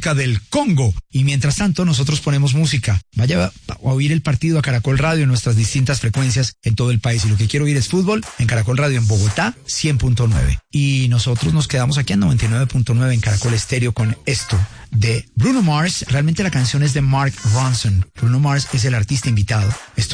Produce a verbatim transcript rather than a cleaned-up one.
música del Congo. Y mientras tanto, nosotros ponemos música. Vaya a oír el partido a Caracol Radio en nuestras distintas frecuencias en todo el país. Y lo que quiero oír es fútbol en Caracol Radio en Bogotá, cien punto nueve. Y nosotros nos quedamos aquí en noventa y nueve punto nueve en Caracol Estéreo con esto de Bruno Mars. Realmente la canción es de Mark Ronson. Bruno Mars es el artista invitado. Esto